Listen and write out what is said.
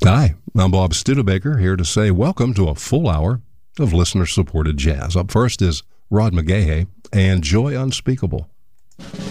Hi, I'm Bob Studebaker, here to say welcome to a full hour of listener-supported jazz. Up first is Rod McGahey and Joy Unspeakable.